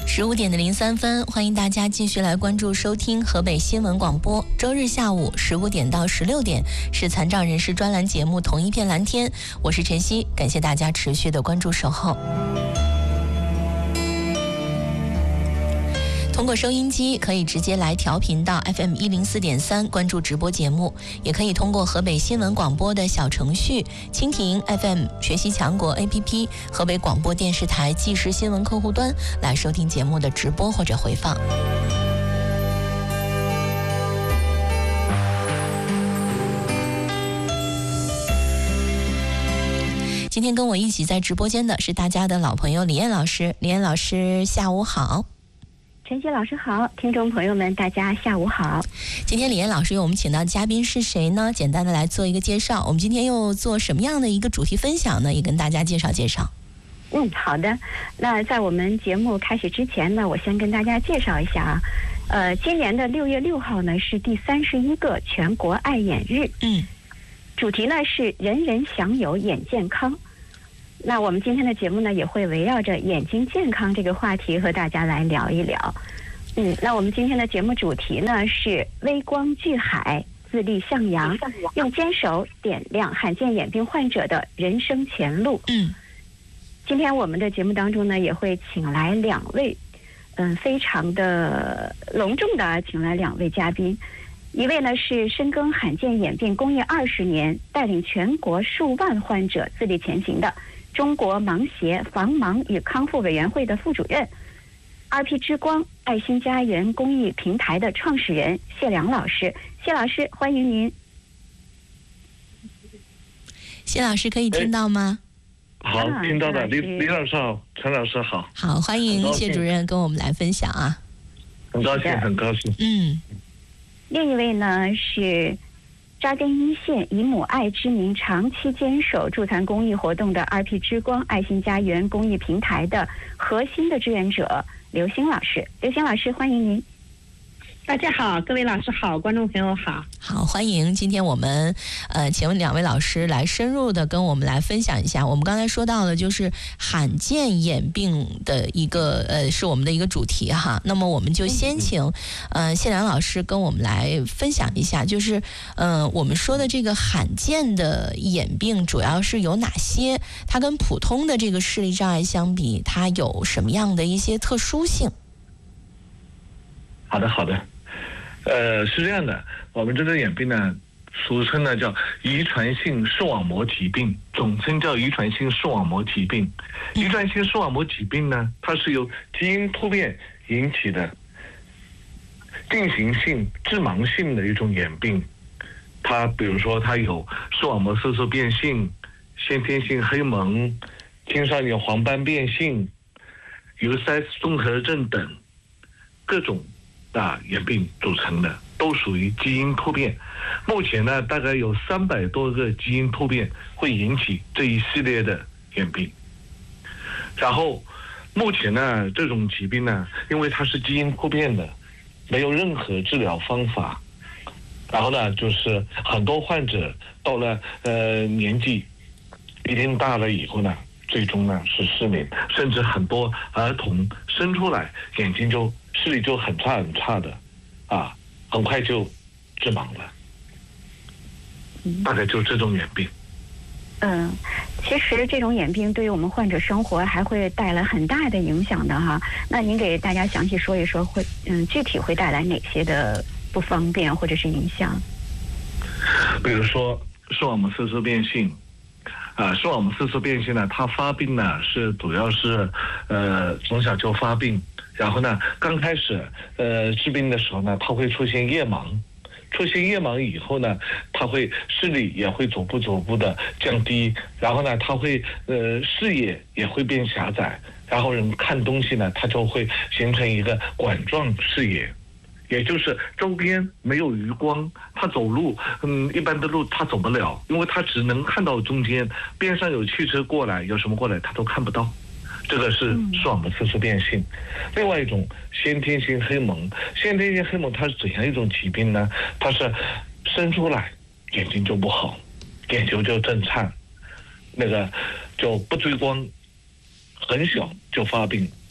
15:03，欢迎大家继续来关注收听河北新闻广播。周日下午15点到16点是残障人士专栏节目《同一片蓝天》，我是晨曦，感谢大家持续的关注守候。通过收音机可以直接来调频到 FM 104.3关注直播节目，也可以通过河北新闻广播的小程序、蜻蜓 FM、学习强国 APP、河北广播电视台即时新闻客户端来收听节目的直播或者回放。今天跟我一起在直播间的是大家的老朋友李艳老师。李艳老师下午好。 晨曦老师好，听众朋友们大家下午好。 今天李艳老师为我们请到的嘉宾是谁呢？简单的来做一个介绍。我们今天又做什么样的一个主题分享呢？也跟大家介绍介绍。 好的。那在我们节目开始之前呢，我先跟大家介绍一下啊。今年的6月6号呢是第31个全国爱眼日。主题呢是人人享有眼健康。那我们今天的节目呢，也会围绕着眼睛健康这个话题和大家来聊一聊。那我们今天的节目主题呢是微光聚海，自立向阳，用坚守点亮罕见眼病患者的人生前路。今天我们的节目当中呢，也会请来2位，非常的隆重的请来2位嘉宾。一位呢是深耕罕见眼病工业20年，带领全国数万患者自立前行的中国盲协防盲与康复委员会的副主任，RP 之光爱心家园公益平台的创始人谢良老师。谢老师，欢迎您。 谢老师可以听到吗？ 好，听到的。李老师好，陈老师好。 好，欢迎谢主任跟我们来分享啊。 很高兴，很高兴。 另一位呢是扎根一线，以母爱之名长期坚守助残公益活动的RP 之光爱心家园公益平台的核心的志愿者刘星老师。刘星老师，欢迎您。 大家好，各位老师好，观众朋友好。 好，欢迎。今天我们请问2位老师来深入的跟我们来分享一下。我们刚才说到的就是罕见眼病的一个是我们的一个主题哈。那么我们就先请谢良老师跟我们来分享一下，就是我们说的这个罕见的眼病主要是有哪些？它跟普通的这个视力障碍相比，它有什么样的一些特殊性？ 好的。是这样的，我们这个眼病呢，俗称呢叫遗传性视网膜疾病，总称叫遗传性视网膜疾病。遗传性视网膜疾病呢，它是由基因突变引起的定型性致盲性的一种眼病。它比如说它有视网膜色素变性、先天性黑蒙、青少年黄斑变性、尤塞斯综合症等各种眼病组成的，都属于基因突变。目前呢，大概有300多个基因突变会引起这一系列的眼病。然后，目前呢，这种疾病呢，因为它是基因突变的，没有任何治疗方法。然后呢，就是很多患者到了年纪一定大了以后呢，最终呢是失明，甚至很多儿童生出来眼睛视力就很差的，很快就致盲了。大概就这种眼病。 其实这种眼病对于我们患者生活还会带来很大的影响的哈。那您给大家详细说一说，具体会带来哪些的不方便或者是影响？ 比如说视网膜色素变性。视网膜色素变性呢，它发病呢是主要是从小就发病。然后呢，刚开始治病的时候呢，它会出现夜盲，出现夜盲以后呢，它会视力也会逐步的降低，然后呢，它会视野也会变狭窄，然后人看东西呢，它就会形成一个管状视野，也就是周边没有余光，他走路一般的路他走不了，因为他只能看到中间，边上有汽车过来，有什么过来他都看不到。这个是视网膜色素变性。另外一种先天性黑蒙，先天性黑蒙它是怎样一种疾病呢？它是生出来眼睛就不好，眼球就震颤，那个就不追光，很小就发病，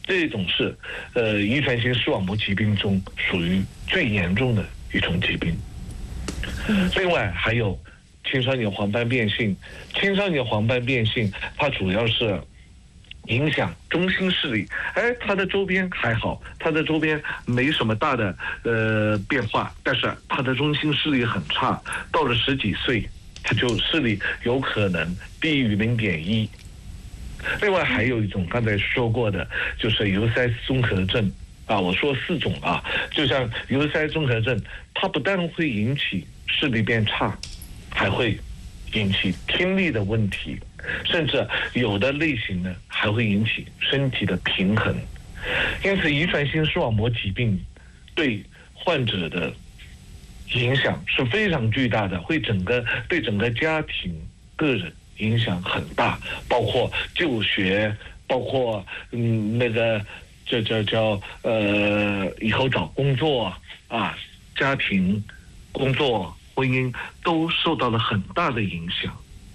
这种是遗传性视网膜疾病中属于最严重的一种疾病。另外还有青少年黄斑变性，青少年黄斑变性它主要是影响中心视力，它的周边还好，它的周边没什么大的变化，但是它的中心视力很差，到了10几岁，它就视力有可能低于0.1。另外还有一种刚才说过的，就是尤塞斯综合症啊，我说4种啊，就像尤塞斯综合症，它不但会引起视力变差，还会引起听力的问题，甚至有的类型呢还会引起身体的平衡。因此遗传性视网膜疾病对患者的影响是非常巨大的，会对整个家庭个人影响很大，包括就学，包括这叫以后找工作啊，家庭工作婚姻都受到了很大的影响。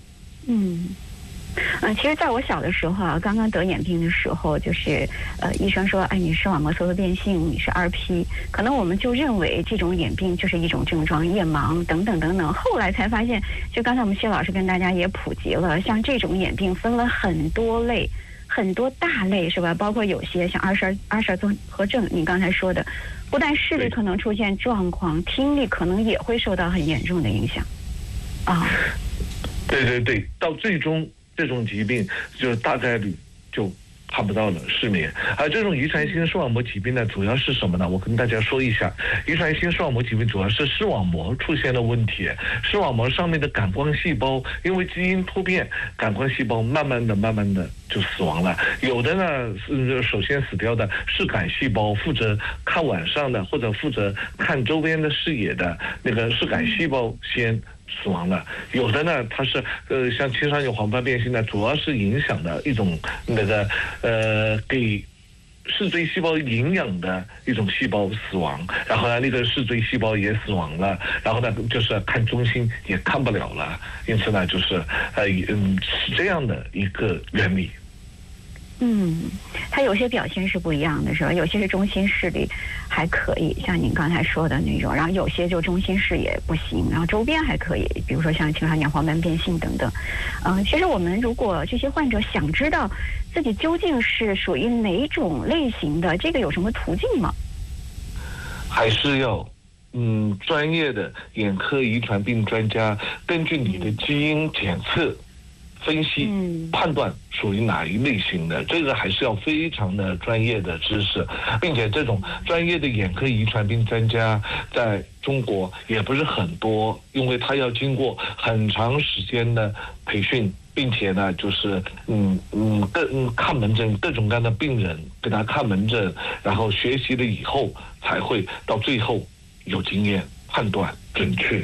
其实在我小的时候啊，刚刚得眼病的时候，就是医生说，你视网膜色素变性，你是2P，可能我们就认为这种眼病就是一种症状，夜盲等等等等。后来才发现，就刚才我们谢老师跟大家也普及了，像这种眼病分了很多类，很多大类是吧？包括有些像阿舍综合症，您刚才说的，不但视力可能出现状况，听力可能也会受到很严重的影响啊。 对，到最终这种疾病就大概率就看不到了视眠。而这种遗传性视网膜疾病呢，主要是什么呢？我跟大家说一下，遗传性视网膜疾病主要是视网膜出现了问题，视网膜上面的感光细胞因为基因突变，感光细胞慢慢的就死亡了。有的呢首先死掉的视感细胞，负责看晚上的或者负责看周边的视野的那个视感细胞先死亡了。有的呢，它是像青少年黄斑变性呢，主要是影响的一种给视锥细胞营养的一种细胞死亡，然后呢，那个视锥细胞也死亡了，然后呢，就是看中心也看不了了，因此呢，就是是这样的一个原理。 它有些表现是不一样的，是吧？有些是中心视力还可以，像您刚才说的那种，然后有些就中心视野不行，然后周边还可以，比如说像青少年黄斑变性等等。其实我们如果这些患者想知道自己究竟是属于哪种类型的，这个有什么途径吗？ 还是要专业的眼科遗传病专家根据你的基因检测分析判断属于哪一类型的，这个还是要非常的专业的知识，并且这种专业的眼科遗传病专家在中国也不是很多，因为他要经过很长时间的培训，并且呢就是看门诊，各种各样的病人给他看门诊，然后学习了以后才会到最后有经验判断准确。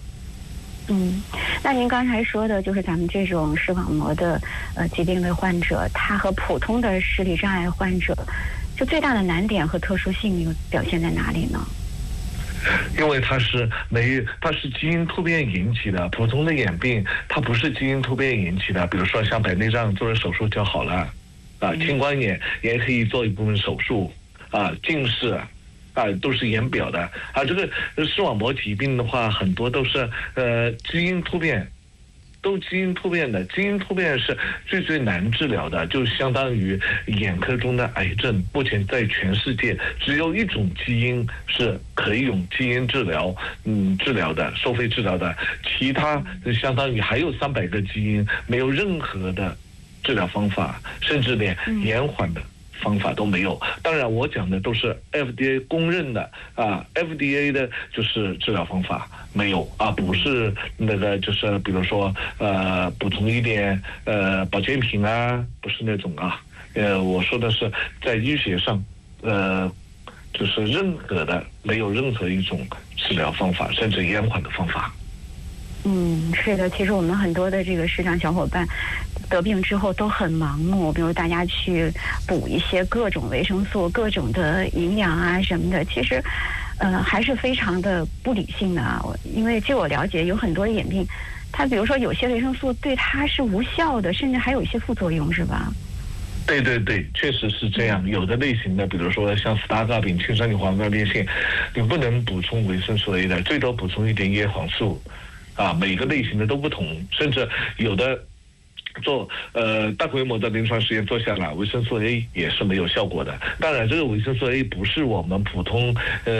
那您刚才说的就是咱们这种视网膜的疾病的患者，他和普通的视力障碍患者，就最大的难点和特殊性又表现在哪里呢？ 因为它是基因突变引起的，普通的眼病它不是基因突变引起的，比如说像白内障做了手术就好了，青光眼也可以做一部分手术，近视都是眼表的这个视网膜疾病的话，很多都是基因突变，都基因突变的。基因突变是最难治疗的，就相当于眼科中的癌症。目前在全世界只有一种基因是可以用基因治疗治疗的，收费治疗的，其他相当于还有300个基因，没有任何的治疗方法，甚至连延缓的方法都没有。当然我讲的都是 FDA 公认的FDA 的就是治疗方法没有不是那个就是比如说补充一点保健品不是那种我说的是在医学上就是没有任何一种治疗方法，甚至延缓的方法。 是的，其实我们很多的这个视障小伙伴得病之后都很盲目，比如大家去补一些各种维生素、各种的营养什么的，其实还是非常的不理性的因为据我了解，有很多眼病，它比如说有些维生素对它是无效的，甚至还有一些副作用，是吧？ 对对对，确实是这样。有的类型的，比如说像斯大嘎丙、青山梨黄瓜变性，你不能补充维生素 A 的，最多补充一点叶黄素。每个类型的都不同，甚至有的做大规模的临床实验做下来，维生素 A 也是没有效果的。当然，这个维生素 A 不是我们普通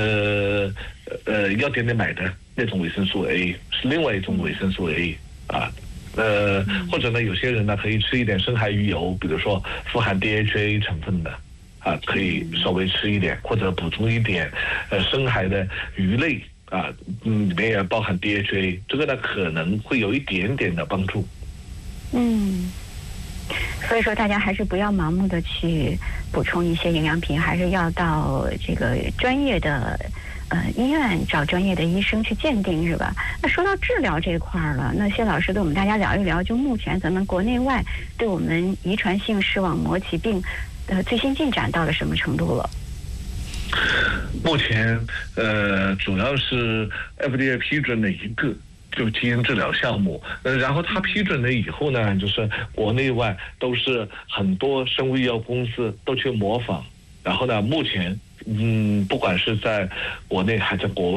药店里买的那种维生素 A， 是另外一种维生素 A 啊。或者呢，有些人呢可以吃一点深海鱼油，比如说富含 DHA 成分的可以稍微吃一点，或者补充一点深海的鱼类。里面也包含 DHA， 这个呢可能会有一点点的帮助。 所以说大家还是不要盲目的去补充一些营养品，还是要到这个专业的医院找专业的医生去鉴定，是吧？那说到治疗这一块了，那谢老师跟我们大家聊一聊，就目前咱们国内外对我们遗传性视网膜疾病最新进展到了什么程度了？ 目前主要是 FDA 批准了一个就基因治疗项目，然后他批准了以后呢，就是国内外都是很多生物医药公司都去模仿，然后呢，目前不管是在国内还在国外。